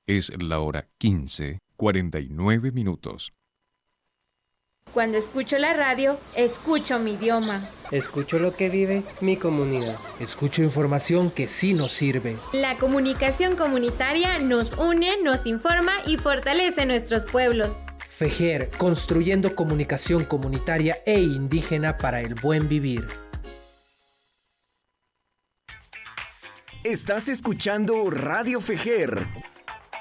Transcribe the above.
Es la hora 15:49. Cuando escucho la radio, escucho mi idioma. Escucho lo que vive mi comunidad. Escucho información que sí nos sirve. La comunicación comunitaria nos une, nos informa y fortalece nuestros pueblos. FEJER, construyendo comunicación comunitaria e indígena para el buen vivir. Estás escuchando Radio FEJER.